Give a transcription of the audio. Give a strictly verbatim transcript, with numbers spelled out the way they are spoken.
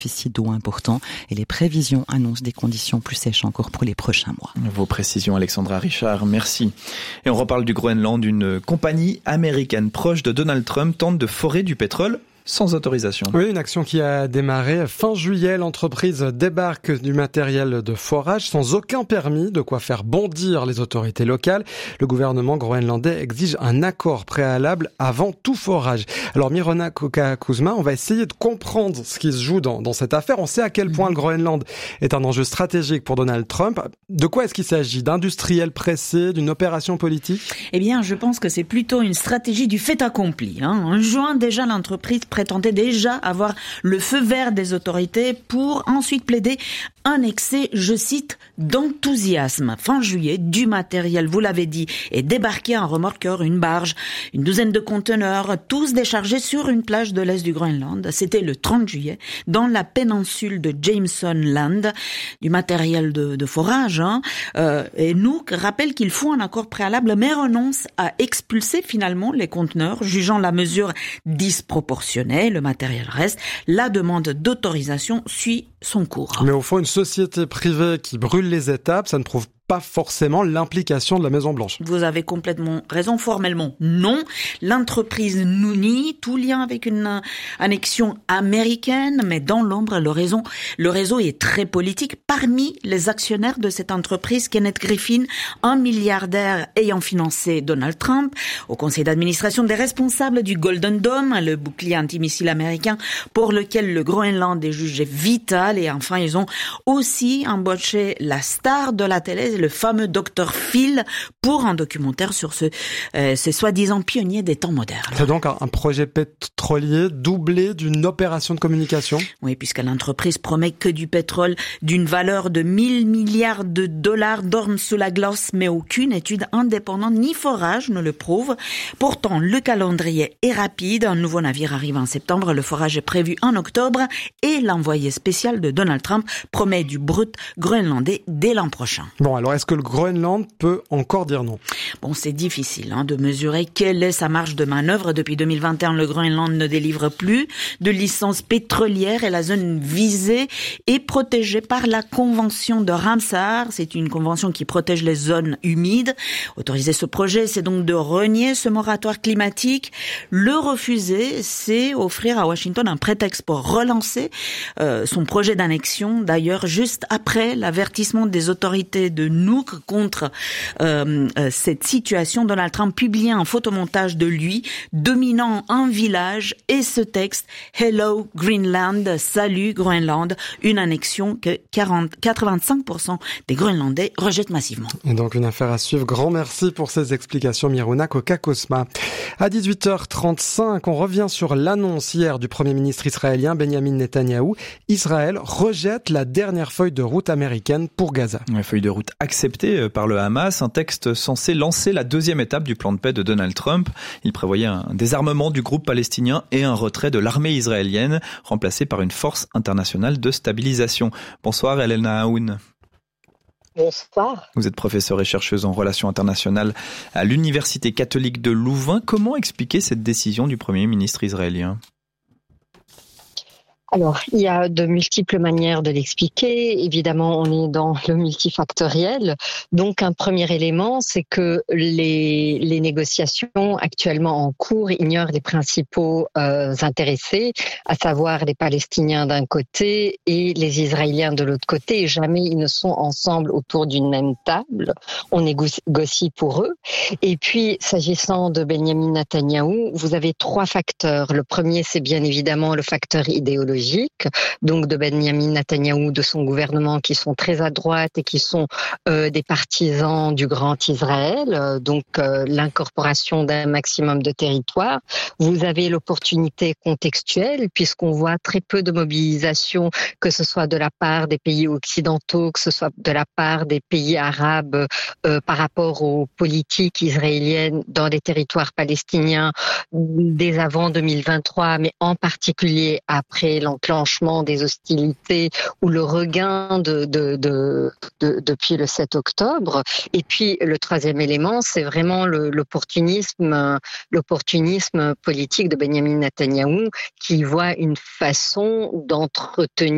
déficit d'eau important et les prévisions annoncent des conditions plus sèches encore pour les prochains mois. Vos précisions, Alexandra Richard, merci. Et on reparle du Groenland. Une compagnie américaine proche de Donald Trump tente de forer du pétrole sans autorisation. Oui, une action qui a démarré fin juillet. L'entreprise débarque du matériel de forage sans aucun permis, de quoi faire bondir les autorités locales. Le gouvernement groenlandais exige un accord préalable avant tout forage. Alors Mirona Kokka-Kuzma, on va essayer de comprendre ce qui se joue dans, dans cette affaire. On sait à quel point le Groenland est un enjeu stratégique pour Donald Trump. De quoi est-ce qu'il s'agit? D'industriels pressés, d'une opération politique? Eh bien, je pense que c'est plutôt une stratégie du fait accompli. Hein. En juin, déjà, l'entreprise prétendait déjà avoir le feu vert des autorités pour ensuite plaider un excès, je cite, d'enthousiasme. Fin juillet, du matériel, vous l'avez dit, est débarqué un remorqueur, une barge, une douzaine de conteneurs, tous déchargés sur une plage de l'est du Groenland. C'était le trente juillet, dans la péninsule de Jameson Land, du matériel de, de forage. Hein. Euh, et Nuuk rappelle qu'il faut un accord préalable, mais renonce à expulser finalement les conteneurs, jugeant la mesure disproportionnée. Le matériel reste. La demande d'autorisation suit son cours. Mais au fond, une société privée qui brûle les étapes, ça ne prouve pas forcément l'implication de la Maison-Blanche. Vous avez complètement raison. Formellement, non. L'entreprise nous nie tout lien avec une annexion américaine, mais dans l'ombre, le réseau, le réseau est très politique. Parmi les actionnaires de cette entreprise, Kenneth Griffin, un milliardaire ayant financé Donald Trump, au conseil d'administration des responsables du Golden Dome, le bouclier antimissile américain pour lequel le Groenland est jugé vital. Et enfin, ils ont aussi embauché la star de la télé, le fameux docteur Phil, pour un documentaire sur ce, euh, ces soi-disant pionniers des temps modernes. C'est donc un projet pétrolier doublé d'une opération de communication? Oui, puisque l'entreprise promet que du pétrole d'une valeur de mille milliards de dollars dorme sous la glace, mais aucune étude indépendante ni forage ne le prouve. Pourtant, le calendrier est rapide. Un nouveau navire arrive en septembre, le forage est prévu en octobre et l'envoyé spécial de Donald Trump promet du brut groenlandais dès l'an prochain. Bon, alors est-ce que le Groenland peut encore dire non? Bon, c'est difficile hein, de mesurer quelle est sa marge de manœuvre. Depuis deux mille vingt et un, le Groenland ne délivre plus de licences pétrolières et la zone visée est protégée par la convention de Ramsar. C'est une convention qui protège les zones humides. Autoriser ce projet, c'est donc de renier ce moratoire climatique. Le refuser, c'est offrir à Washington un prétexte pour relancer euh, son projet d'annexion. D'ailleurs, juste après l'avertissement des autorités de Nuuk contre euh, euh, cette situation, Donald Trump publie un photomontage de lui dominant un village et ce texte « Hello Greenland »,« Salut Groenland », une annexion que quarante, quatre-vingt-cinq pour cent des Groenlandais rejettent massivement. Et donc une affaire à suivre. Grand merci pour ces explications, Mirona Kokka-Kuzma. À dix-huit heures trente-cinq, on revient sur l'annonce hier du Premier ministre israélien Benjamin Netanyahou. Israël rejette la dernière feuille de route américaine pour Gaza. Une feuille de route acceptée par le Hamas, un texte censé lancer la deuxième étape du plan de paix de Donald Trump. Il prévoyait un désarmement du groupe palestinien et un retrait de l'armée israélienne, remplacé par une force internationale de stabilisation. Bonsoir Elena Haoun. Bonsoir. Vous êtes professeure et chercheuse en relations internationales à l'Université catholique de Louvain. Comment expliquer cette décision du Premier ministre israélien ? Alors, il y a de multiples manières de l'expliquer. Évidemment, on est dans le multifactoriel. Donc, un premier élément, c'est que les, les négociations actuellement en cours ignorent les principaux euh, intéressés, à savoir les Palestiniens d'un côté et les Israéliens de l'autre côté. Et jamais ils ne sont ensemble autour d'une même table. On négocie pour eux. Et puis, s'agissant de Benjamin Netanyahou, vous avez trois facteurs. Le premier, c'est bien évidemment le facteur idéologique. Donc de Benjamin Netanyahou, de son gouvernement, qui sont très à droite et qui sont euh, des partisans du Grand Israël, donc euh, l'incorporation d'un maximum de territoire. Vous avez l'opportunité contextuelle, puisqu'on voit très peu de mobilisation, que ce soit de la part des pays occidentaux, que ce soit de la part des pays arabes euh, par rapport aux politiques israéliennes dans les territoires palestiniens dès avant deux mille vingt-trois, mais en particulier après l'enclenchement des hostilités ou le regain de, de, de, de, depuis le sept octobre. Et puis le troisième élément, c'est vraiment le, l'opportunisme, l'opportunisme politique de Benjamin Netanyahou, qui voit une façon d'entretenir